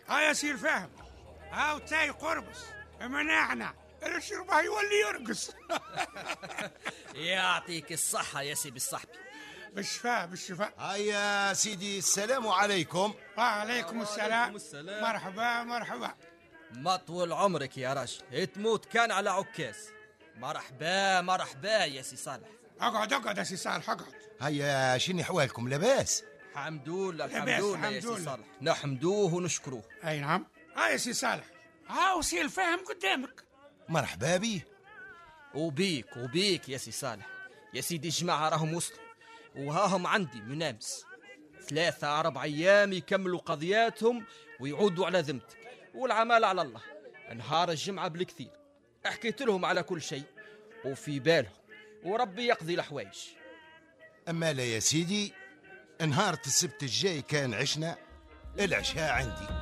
هيا سير فاهم، هاو تاي قربص مناعنا الشربه يولي يرقص. يعطيك الصحة يا سيدي الصحبي. بالشفاء بالشفاء. هيا سيدي السلام عليكم. وعليكم السلام. مرحبا مرحبا. ما طول عمرك يا راجل، تموت كان على عكاز. مرحبا مرحبا يا سي صالح. اقعد اقعد يا سي صالح اقعد. هيا شنو احوالكم؟ لاباس؟ الحمدولله الحمدولله يا سي صالح، نحمدوه ونشكروه. اي نعم. هاي سي صالح، هاو سي الفهم قدامك. مرحبا بيه. وبيك يا سي صالح. يا سيدي الجماعة راهم وصلوا وهاهم عندي من امس 3-4 أيام يكملوا قضياتهم ويعودوا على ذمتك، والعمال على الله. نهار الجمعة بالكثير حكيت لهم على كل شيء وفي بالهم، وربي يقضي الحوايج. أما لا يا سيدي، نهار السبت الجاي كان عشنا العشاء عندي.